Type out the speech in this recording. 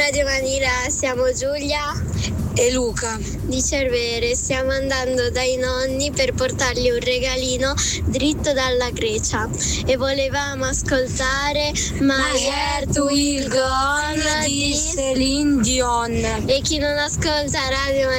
Radio Manila, siamo Giulia e Luca di Cervere. Stiamo andando dai nonni per portargli un regalino dritto dalla Grecia e volevamo ascoltare My Heart Will Go On di Celine Dion. E chi non ascolta Radio